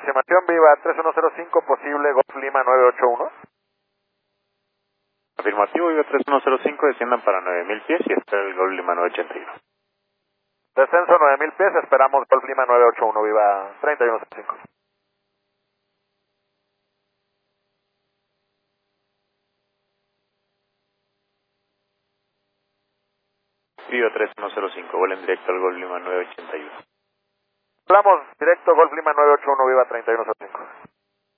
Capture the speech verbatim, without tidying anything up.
aproximación Viva tres uno cero cinco, posible Golf Lima nueve ocho uno. Afirmativo, Viva tres uno cero cinco, desciendan para nueve mil pies y espera el Golf Lima nueve ochenta y uno. Descenso nueve mil pies, esperamos Golf Lima nueve ocho uno, Viva tres uno cero cinco. Viva tres uno cero cinco, vuelen directo al Golf Lima nueve ochenta y uno. Hablamos directo Golf Lima nueve ocho uno, Viva tres uno cero cinco.